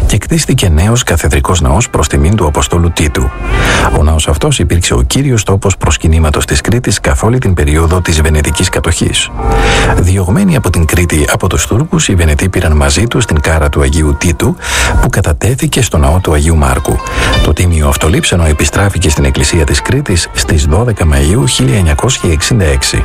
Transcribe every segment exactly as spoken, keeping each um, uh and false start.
και κτίστηκε νέος καθεδρικός ναός προς τιμήν του Αποστόλου Τίτου. Ο ναός αυτός υπήρξε ο κύριος τόπος προσκυνήματος της Κρήτης καθ' όλη την περίοδο της Βενετικής κατοχής. Διωγμένοι από την Κρήτη από τους Τούρκους, οι Βενετοί πήραν μαζί τους την κάρα του Αγίου Τίτου, που κατατέθηκε στο ναό του Αγίου Μάρκου. Το τίμιο αυτό λείψανο επιστράφηκε στην εκκλησία της Κρήτης στις δώδεκα Μαΐου χίλια εννιακόσια εξήντα έξι.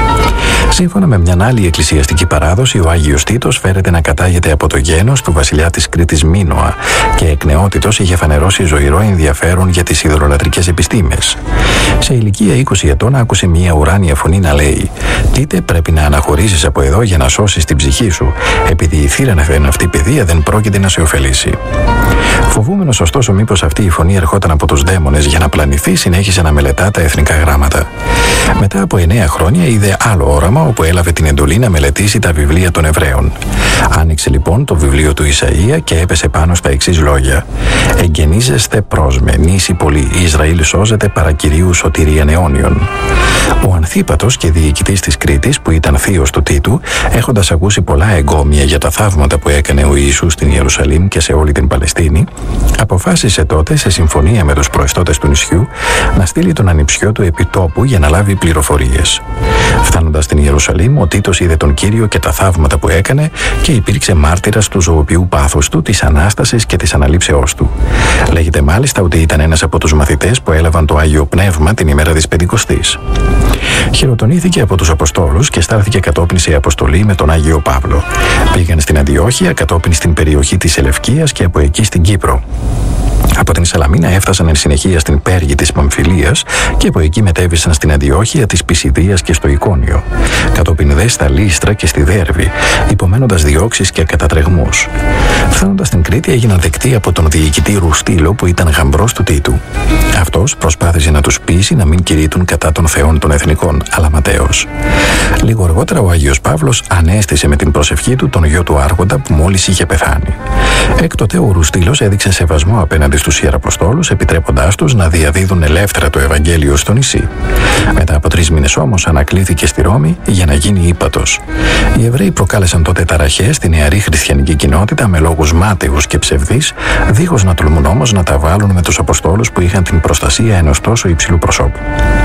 Σύμφωνα με μια άλλη εκκλησιαστική παράδοση, ο Άγιος Τίτος φέρεται να κατάγεται από το γένος του βασιλιά της Κρήτης Μίνωα και εκ νεότητος είχε φανερώσει ζωηρό ενδιαφέρον για τις υδρολατρικές επιστήμες. Σε ηλικία είκοσι ετών άκουσε μια ουράνια φωνή να λέει: «Τίτε, πρέπει να αναχωρήσεις από εδώ για να σώσεις την ψυχή σου, επειδή η θύρανθεν αυτή παιδεία δεν πρόκειται να σε ωφελήσει». Φοβούμενος ωστόσο μήπως αυτή η φωνή ερχόταν από τους δαίμονες για να πλανηθεί, συνέχισε να μελετά τα εθνικά γράμματα. Μετά από εννέα χρόνια είδε άλλο όραμα, όπου έλαβε την εντολή να μελετήσει τα βιβλία των Εβραίων. Άνοιξε λοιπόν το βιβλίο του Ισαΐα και έπεσε πάνω στα εξής λόγια: «Εγγενίζεστε πρόσμε, νήσι πολύ, Ισραήλ σώζεται παρά Κυρίου σωτηρίαν αιώνιον». Ο Ανθίπατος και διοικητής της Κρήτης, που ήταν θείος του Τίτου, έχοντας ακούσει πολλά εγκόμια για τα θαύματα που έκανε ο Ιησούς στην Ιερουσαλήμ και σε όλη την Παλαιστίνη, αποφάσισε τότε, σε συμφωνία με τους προεστώτες του νησιού, να στείλει τον ανιψιό του επί τόπου για να λάβει πληροφορίες. Φτάνοντας στην Ιερουσαλήμ, ο Τίτος είδε τον Κύριο και τα θαύματα που έκανε και υπήρξε μάρτυρας του ζωοποιού πάθους του, της Ανάστασης και της αναλήψεώς του. Λέγεται μάλιστα ότι ήταν ένας από τους μαθητές που έλαβαν το Άγιο Πνεύμα την ημέρα της Πεντηκοστής. Χειροτονήθηκε από τους Αποστόλους και στάλθηκε κατόπιν σε αποστολή με τον Άγιο Παύλο. Πήγαν στην Αντιόχεια, κατόπιν στην περιοχή της Ελευκίας και από εκεί στην Κύπρο. Από την Σαλαμίνα έφτασαν εν συνεχεία στην Πέργη της Παμφιλίας και από εκεί μετέβησαν στην Αντιόχεια της Πισιδίας και στο Εικόνιο. Κατόπιν δε στα Λύστρα και στη Δέρβη, υπομένοντας διώξεις και κατατρεγμούς. Φτάνοντας στην Κρήτη, έγιναν δεκτοί από τον διοικητή Ρουστήλο, που ήταν γαμπρός του Τίτου. Αυτός προσπάθησε να τους πείσει να μην κηρύττουν κατά των θεών των εθνικών, αλλά ματέως. Λίγο αργότερα, ο Άγιος Παύλος ανέστησε με την προσευχή του τον γιο του Άρχοντα, που μόλις είχε πεθάνει. Έκτοτε ο Ρουστήλος έδειξε σεβασμό απέναντι στους Ιεραποστόλους, επιτρέποντάς τους να διαδίδουν ελεύθερα το Ευαγγέλιο στο νησί. Μετά από τρεις μήνες όμως ανακλήθηκε στη Ρώμη για να γίνει ύπατος. Οι Εβραίοι προκάλεσαν τότε ταραχές στη νεαρή χριστιανική κοινότητα με λόγους μάταιους και ψευδείς, δίχως να τολμούν όμως να τα βάλουν με τους Αποστόλους που είχαν την προστασία ενός τόσο υψηλού προσώπου.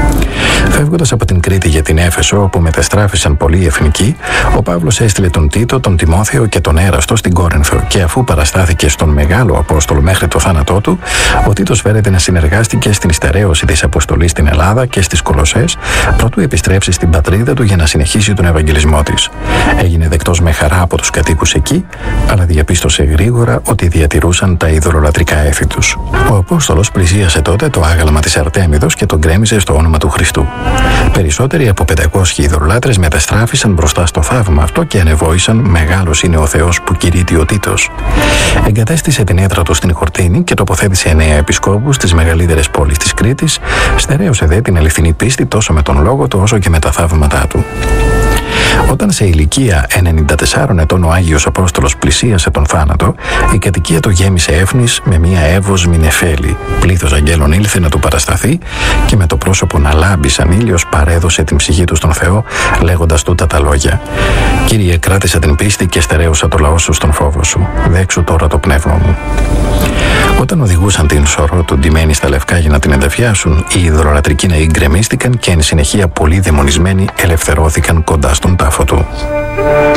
Φεύγοντας από την Κρήτη για την Έφεσο, όπου μετεστράφησαν πολλοί εθνικοί, ο Παύλος έστειλε τον Τίτο, τον Τιμόθεο και τον Έραστο στην Κόρινθο, και αφού παραστάθηκε στον μεγάλο Απόστολο μέχρι το θάνατό του, ο Τίτος φέρεται να συνεργάστηκε στην υστεραίωση της αποστολής στην Ελλάδα και στις Κολοσσές, προτού επιστρέψει στην πατρίδα του για να συνεχίσει τον Ευαγγελισμό της. Έγινε δεκτός με χαρά από τους κατοίκους εκεί, αλλά διαπίστωσε γρήγορα ότι διατηρούσαν τα ειδωλολατρικά έθη τους. Ο Απόστολος πλησίασε τότε το άγαλμα της Αρτέμιδος και τον γκρέμιζε στο όνομα του Χριστού. Περισσότεροι από πεντακόσιοι ειδωλολάτρες μεταστράφησαν μπροστά στο θαύμα αυτό και ανεβόησαν: «Μεγάλος είναι ο Θεός που κηρύττει ο Τίτος». Εγκατέστησε την έδρα του στην Χορτίνη και τοποθέτησε εννέα επισκόπους στις μεγαλύτερες πόλεις της Κρήτης, στερέωσε δε την αληθινή πίστη τόσο με τον λόγο του όσο και με τα θαύματά του. Όταν σε ηλικία ενενήντα τεσσάρων ετών ο Άγιος Απόστολος πλησίασε τον θάνατο, η κατοικία του γέμισε έφνης με μια εύωσμη νεφέλη. Πλήθος αγγέλων ήλθε να του παρασταθεί και με το πρόσωπο να λάμπει σαν ήλιος παρέδωσε την ψυχή του στον Θεό, λέγοντας τούτα τα λόγια: «Κύριε, κράτησα την πίστη και στερέωσα το λαό σου στον φόβο σου. Δέξου τώρα το πνεύμα μου». Όταν οδηγούσαν την σωρό του ντυμένη στα λευκά για να την ενταφιάσουν, οι ειδωλολατρικοί ναοί γκρεμίστηκαν και εν συνεχεία πολλοί δαιμονισμένοι ελευθερώθηκαν κοντά στον τάφο του.